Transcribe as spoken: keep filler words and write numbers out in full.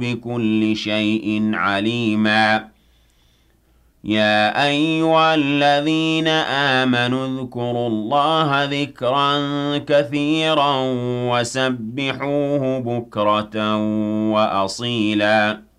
بكل شيء عليما يا أيها الذين آمنوا اذكروا الله ذكرا كثيرا وسبحوه بكرة وأصيلا